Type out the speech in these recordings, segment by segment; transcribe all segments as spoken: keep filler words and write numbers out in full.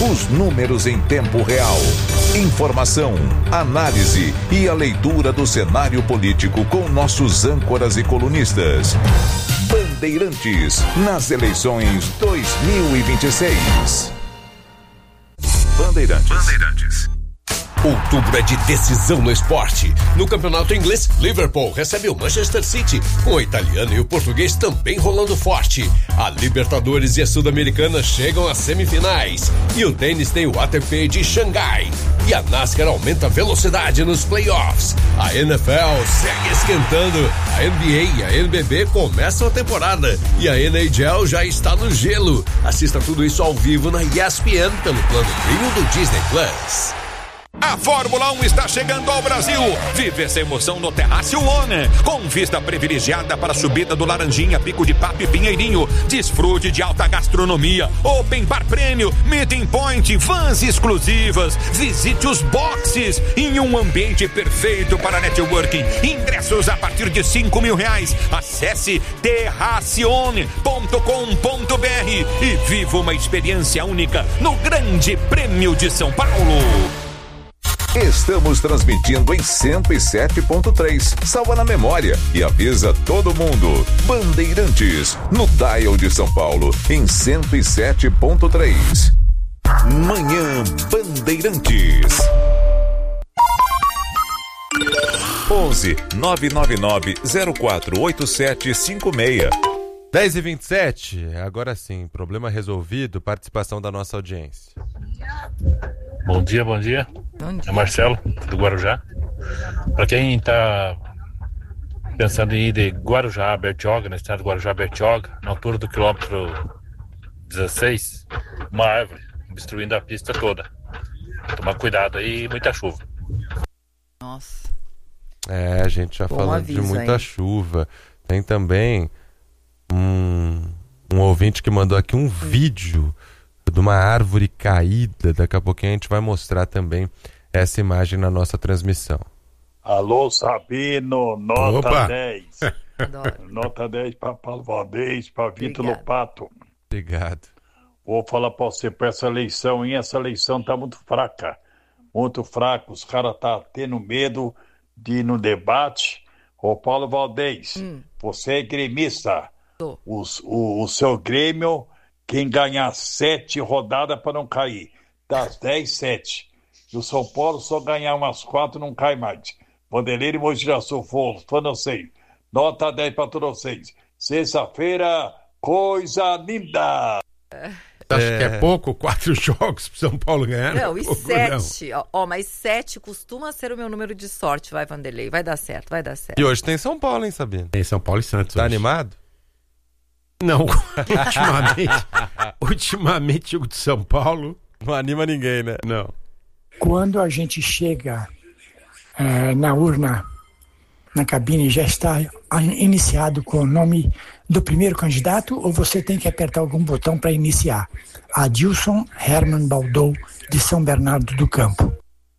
Os números em tempo real. Informação, análise e a leitura do cenário político com nossos âncoras e colunistas. Bandeirantes, nas eleições dois mil e vinte e seis. Bandeirantes. Bandeirantes. Outubro é de decisão no esporte. No campeonato inglês, Liverpool recebe o Manchester City, com o italiano e o português também rolando forte. A Libertadores e a Sul-Americana chegam às semifinais. E o tênis tem o A T P de Xangai. E a NASCAR aumenta a velocidade nos playoffs. A N F L segue esquentando. A N B A e a N B B começam a temporada. E a N H L já está no gelo. Assista tudo isso ao vivo na E S P N pelo plano Premium do Disney Plus. A Fórmula um está chegando ao Brasil. Vive essa emoção no Terraço One, com vista privilegiada para a subida do Laranjinha, Pico de Papo e Pinheirinho. Desfrute de alta gastronomia, Open Bar Prêmio, Meeting Point, vans exclusivas. Visite os boxes em um ambiente perfeito para networking. Ingressos a partir de cinco mil reais. Acesse terracione ponto com ponto b r e viva uma experiência única no Grande Prêmio de São Paulo. Estamos transmitindo em cento e sete ponto três. Salva na memória e avisa todo mundo. Bandeirantes, no dial de São Paulo, em cento e sete ponto três. Manhã Bandeirantes. onze nove nove nove zero quatro oito sete cinco seis. dez e vinte e sete, agora sim, problema resolvido, participação da nossa audiência. Bom dia, bom dia. Bom dia. É Marcelo, do Guarujá. Para quem está pensando em ir de Guarujá a Bertioga, na estrada Guarujá a Bertioga, na altura do quilômetro dezesseis, uma árvore obstruindo a pista toda. Tomar cuidado aí, muita chuva. Nossa. É, a gente já Bom falando aviso, de muita hein? chuva. Tem também um, um ouvinte que mandou aqui um vídeo de uma árvore caída. Daqui a pouquinho a gente vai mostrar também essa imagem na nossa transmissão. Alô, Sabino, nota Opa. dez. Nota dez para Paulo Valdez, para Vitor Obrigado. Lopato. Obrigado. Vou falar para você, para essa eleição, hein? Essa eleição tá muito fraca. Muito fraca. Os caras tá tendo medo de ir no debate. Ô, Paulo Valdez, Hum. você é gremista. Tô. Os, o, o seu Grêmio, quem ganhar sete rodadas para não cair. Das dez, sete. E o São Paulo só ganhar umas quatro não cai mais. Vanderlei e Mogi Girassol, fã não sei. Nota dez para todos vocês. Sexta-feira, coisa linda. Acho que é pouco, quatro jogos pro São Paulo ganhar. Não, e pouco, sete. Ó, ó, mas sete costuma ser o meu número de sorte, vai, Vanderlei. Vai dar certo, vai dar certo. E hoje tem São Paulo, hein, Sabino? Tem São Paulo e Santos. Tá hoje. animado? Não, ultimamente, ultimamente o de São Paulo, Não anima ninguém, né? não. Quando a gente chega eh, na urna, na cabine, já está iniciado com o nome do primeiro candidato ou você tem que apertar algum botão para iniciar? Adilson Herman Baldou, de São Bernardo do Campo.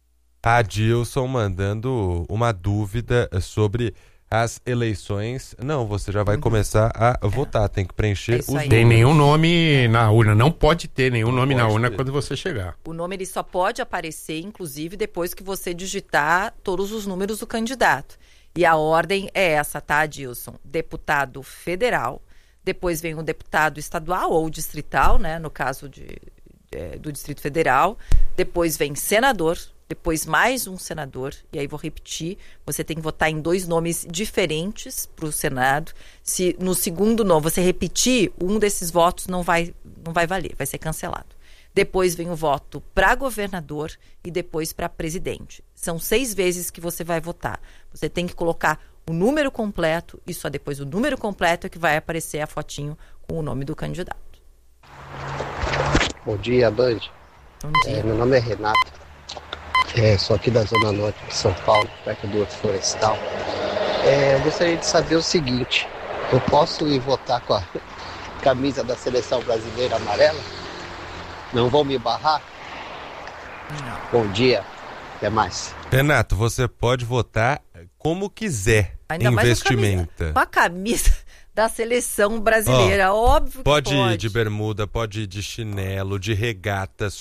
Adilson mandando uma dúvida sobre as eleições. Não, você já vai começar a votar, tem que preencher É os isso aí. Tem números. nenhum nome na urna, não pode ter nenhum nome na pode urna ter. quando você chegar. O nome ele só pode aparecer, inclusive, depois que você digitar todos os números do candidato. E a ordem é essa, tá, Adilson? Deputado federal, depois vem o deputado estadual ou distrital, né, no caso de, é, do Distrito Federal, depois vem senador, depois mais um senador, e aí vou repetir, você tem que votar em dois nomes diferentes para o Senado. Se no segundo nome você repetir, um desses votos não vai, não vai valer, vai ser cancelado. Depois vem o voto para governador e depois para presidente. São seis vezes que você vai votar. Você tem que colocar o número completo e só depois o número completo é que vai aparecer a fotinho com o nome do candidato. Bom dia, Band. Bom dia. É, meu nome é Renato. É, sou aqui da Zona Norte de São Paulo, perto do Horto Florestal. É, eu gostaria de saber o seguinte: eu posso ir votar com a camisa da seleção brasileira amarela? Não vão me barrar? Não. Bom dia, até mais. Renato, você pode votar como quiser Ainda em mais vestimenta. com a camisa da seleção brasileira, Ó, óbvio que Pode pode. ir de bermuda, pode ir de chinelo, de regata,